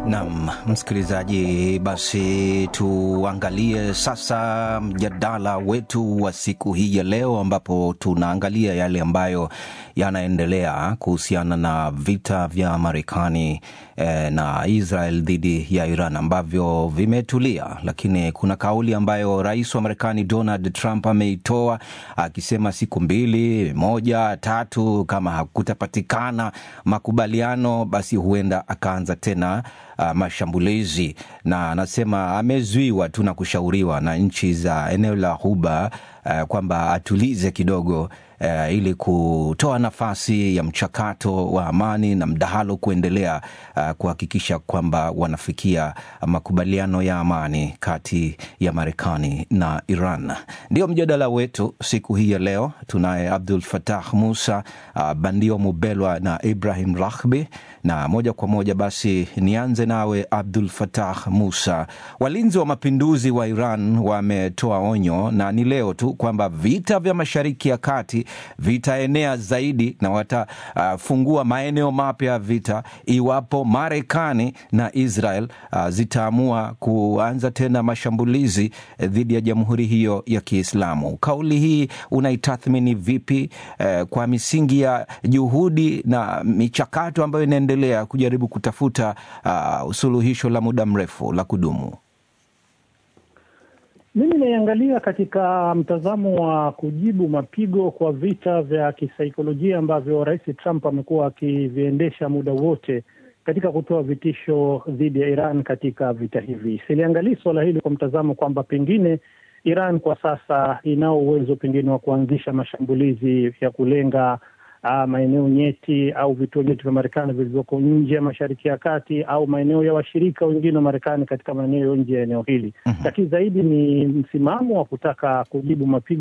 Naam, msikilizaji, basi tuangalie sasa mjadala wetu wa siku hii ya leo, ambapo tunaangalia yale ambayo yanaendelea kuhusiana na vita vya Marekani na Israel dhidi ya Iran ambavyo vimetulia, lakini kuna kauli ambayo rais wa Marekani Donald Trump ameitoa akisema siku 2, 1, 3 kama hakutapatikana makubaliano basi huenda akaanza tena mashambulizi, na anasema amezuiwa tu na kushauriwa na nchi za eneo la Ghuba kwamba atulize kidogo ili kutoa nafasi ya mchakato wa amani na mdahalo kuendelea, kuhakikisha kwamba wanafikia makubaliano ya amani kati ya Marekani na Iran. Ndio mjadala wetu siku hii ya leo. Tunaye Abdul Fattah Musa, Bandio Mubelwa na Ibrahim Rahbi, na moja kwa moja basi nianze nawe Abdul Fattah Musa. Walinzi wa mapinduzi wa Iran wametoa onyo, na ni leo tu, kwamba vita vya Mashariki ya Kati vitaenea zaidi na watafungua maeneo mapya ya vita iwapo Marekani na Israel zitaamua kuanza tena mashambulizi dhidi ya jamhuri hiyo ya Kiislamu. Kauli hii unaitathmini vipi kwa misingi ya juhudi na michakato ambayo inaendelea kujaribu kutafuta suluhisho la muda mrefu la kudumu? Mimi naiangalia katika mtazamo wa kujibu mapigo kwa vita vya kisaikolojia ambavyo Rais Trump amekuwa akiviendesha muda wote katika kutoa vitisho dhidi ya Iran katika vita hivi. Siliangalii swala hili kwa mtazamo kwamba pengine Iran kwa sasa inao uwezo pengine wa kuanzisha mashambulizi ya kulenga maeneo nyeti au vituo nyeti vya Marekani vilivyoko nje ya Mashariki ya Kati au maeneo ya washirika wengine wa Marekani katika maeneo nje ya eneo hili. Lakini zaidi ni msimamo wa kutaka kujibu mapigo